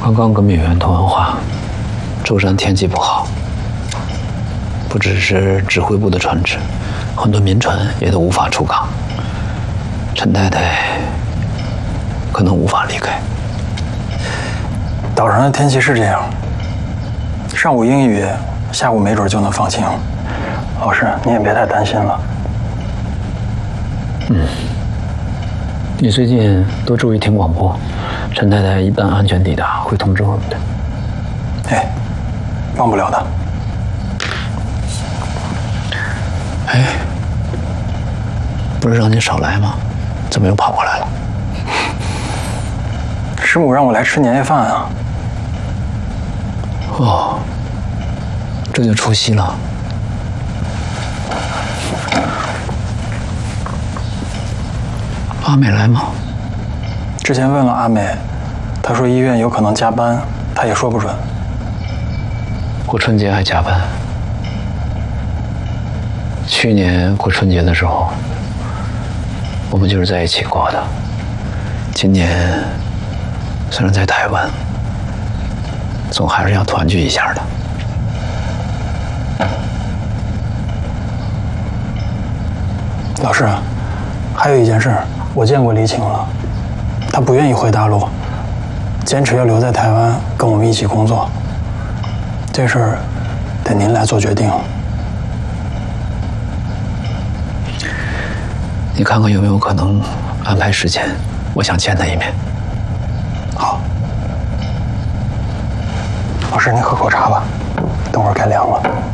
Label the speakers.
Speaker 1: 刚刚跟闽员通完话，舟山天气不好，不只是指挥部的船只，很多民船也都无法出港。陈太太可能无法离开。
Speaker 2: 岛上的天气是这样，上午阴雨，下午没准就能放晴。老师，你也别太担心了。
Speaker 1: 你最近多注意听广播，陈太太一旦安全抵达，会通知我们的。
Speaker 2: 哎，忘不了的。
Speaker 1: 哎，不是让你少来吗？怎么又跑过来了？
Speaker 2: 师母让我来吃年夜饭啊。
Speaker 1: 哦，这就除夕了。阿美来吗？
Speaker 2: 之前问了阿美，她说医院有可能加班，她也说不准。
Speaker 1: 过春节还加班？去年过春节的时候，我们就是在一起过的。今年虽然在台湾，总还是要团聚一下的。
Speaker 2: 老师，还有一件事，我见过李晴了，她不愿意回大陆，坚持要留在台湾跟我们一起工作。这事儿得您来做决定。
Speaker 1: 你看看有没有可能安排时间，我想见他一面。
Speaker 2: 好，老师您喝口茶吧，等会儿该凉了。